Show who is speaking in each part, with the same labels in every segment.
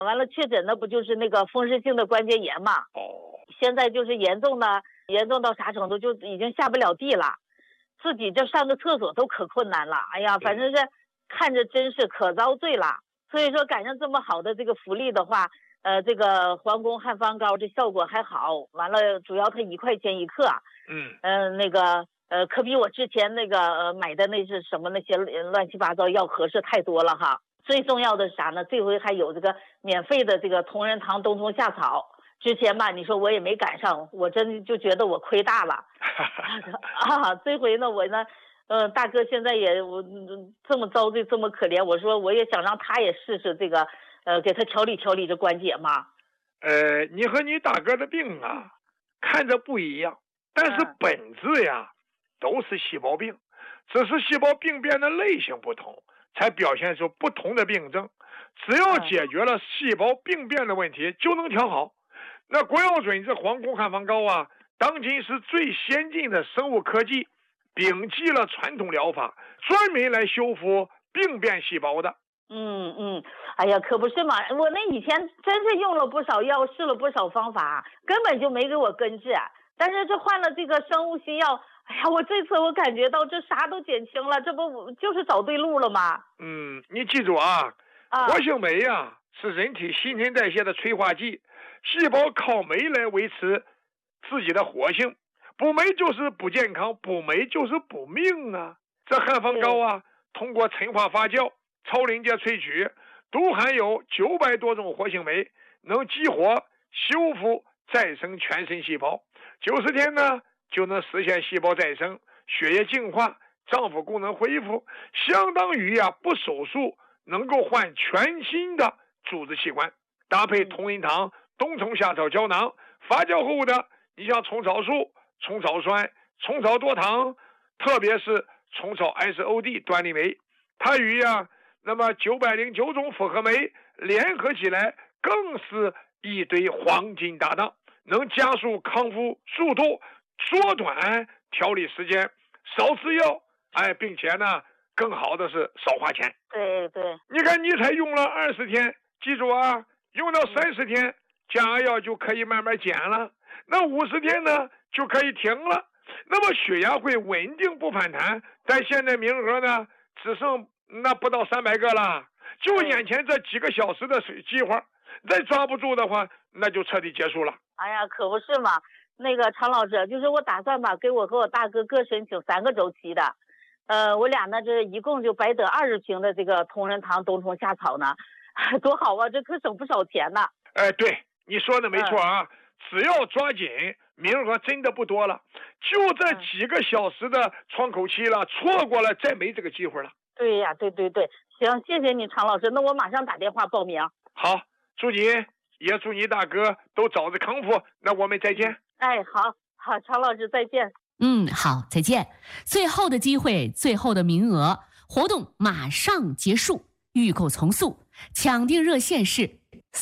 Speaker 1: 完了确诊的不就是那个风湿性的关节炎嘛？现在就是严重到啥程度，就已经下不了地了，自己这上个厕所都可困难了。哎呀，反正是看着真是可遭罪了。所以说赶上这么好的这个福利的话，这个皇宫汉方膏这效果还好。完了，主要它1块钱1克。那个可比我之前那个买的那是什么那些乱七八糟要合适太多了哈。最重要的是啥呢？这回还有这个免费的这个同仁堂冬虫夏草。之前吧，你说我也没赶上，我真就觉得我亏大了这回呢，我呢，大哥现在也我这么遭罪，这么可怜，我说我也想让他也试试这个，给他调理调理这关节嘛。
Speaker 2: 你和你大哥的病啊，看着不一样，但是本质呀，都是细胞病，只是细胞病变的类型不同，才表现出不同的病症。只要解决了细胞病变的问题，就能调好。那国药准这皇宫汉方膏啊，当今是最先进的生物科技，摒弃了传统疗法，专门来修复病变细胞的。
Speaker 1: 哎呀，可不是嘛！我那以前真是用了不少药，试了不少方法，根本就没给我根治。但是这换了这个生物新药，哎呀，我这次我感觉到这啥都减轻了，这不就是找对路了吗？
Speaker 2: 你记住啊，活性酶呀，是人体新陈代谢的催化剂。细胞靠酶来维持自己的活性，补酶就是补健康，补酶就是补命啊。这汉方膏啊，通过陈化发酵、超临界萃取，都含有900多种活性酶，能激活、修复、再生全身细胞。90天呢，就能实现细胞再生、血液净化、脏腑功能恢复，相当于不手术能够换全新的组织器官。搭配同仁堂冬虫夏草胶囊，发酵后的你像虫草素、虫草酸、虫草多糖，特别是虫草 SOD 端粒酶，它与那么909种复合酶联合起来，更是一堆黄金搭档，能加速康复速度，缩短调理时间，少吃药，并且呢，更好的是少花钱。
Speaker 1: 对，
Speaker 2: 你看你才用了20天，记住啊，用到30天，降压药就可以慢慢减了，那50天呢就可以停了。那么血压会稳定不反弹，但现在名额呢只剩那不到300个了，就眼前这几个小时的机会，再抓不住的话，那就彻底结束了。
Speaker 1: 哎呀，可不是嘛！那个常老师，就是我打算吧，给我和我大哥各申请3个周期的，我俩呢这一共就白得20瓶的这个同仁堂冬虫夏草呢，多好啊！这可省不少钱呢。
Speaker 2: 对，你说的没错啊，只要抓紧，名额真的不多了，就这几个小时的窗口期了，错过了再没这个机会了。
Speaker 1: 对呀，对，行，谢谢你常老师，那我马上打电话报名。
Speaker 2: 好，祝你也祝你大哥都早日康复，那我们再见。
Speaker 1: 好，常老师再见。
Speaker 3: 好，再见。最后的机会，最后的名额，活动马上结束，预购从速，抢订热线是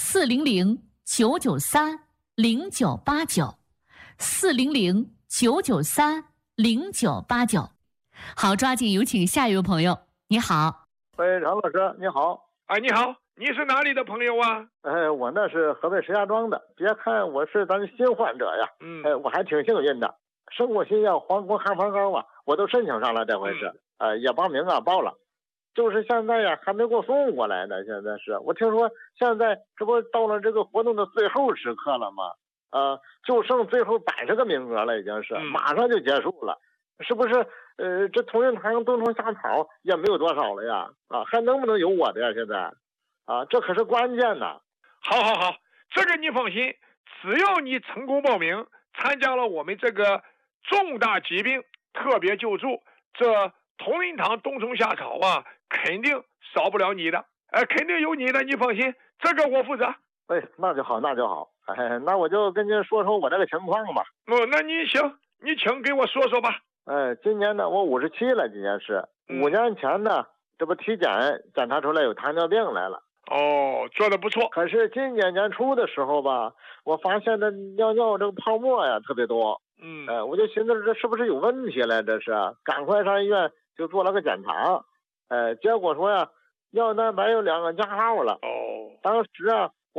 Speaker 3: 400-993-0989，400-993-0989。好，抓紧有请下一位朋友。你好。
Speaker 4: 喂，常老师，你好。
Speaker 2: 你好，你是哪里的朋友啊？
Speaker 4: 我那是河北石家庄的。别看我是咱新患者呀，我还挺幸运的。生活新药皇宫汉方膏我都申请上了，这回是，也报名报了。就是现在还没给我送过来呢。现在是我听说现在这不到了这个活动的最后时刻了吗？就剩最后80个名额了，已经是马上就结束了，是不是？这同仁堂冬虫夏草也没有多少了呀，还能不能有我的呀？现在，这可是关键呐。
Speaker 2: 好，这个你放心，只要你成功报名，参加了我们这个重大疾病特别救助，这同仁堂冬虫夏草肯定少不了你的，肯定有你的，你放心，这个我负责。
Speaker 4: 那就好。那我就跟您说说我这个情况吧。
Speaker 2: 那你行，你请给我说说吧。
Speaker 4: 今年呢，我57了，今年是5年前呢，这不体检检查出来有糖尿病来了。
Speaker 2: 做得不错。
Speaker 4: 可是今年年初的时候吧，我发现这尿这个泡沫特别多。我就寻思这是不是有问题了？这是赶快上医院就做了个检查。结果说尿蛋白有2个加号了。当时